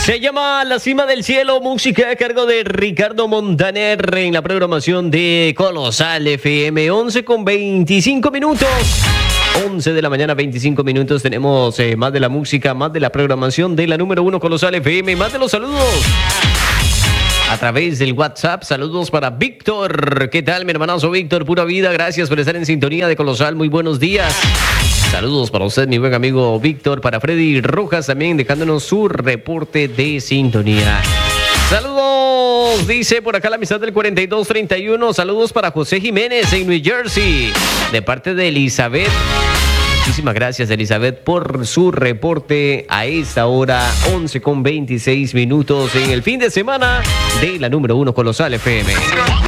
Se llama La Cima del Cielo, música a cargo de Ricardo Montaner en la programación de Colosal FM. 11:25. 11 de la mañana, 25 minutos. Tenemos más de la música, más de la programación de la número 1 Colosal FM, más de los saludos a través del WhatsApp. Saludos para Víctor. ¿Qué tal, mi hermanazo Víctor? Pura vida. Gracias por estar en sintonía de Colosal. Muy buenos días. Saludos para usted, mi buen amigo Víctor. Para Freddy Rojas también dejándonos su reporte de sintonía. Saludos, dice por acá la amistad del 4231. Saludos para José Jiménez en New Jersey, de parte de Elizabeth. Muchísimas gracias, Elizabeth, por su reporte a esta hora, 11:26 en el fin de semana de la número 1 Colosal FM.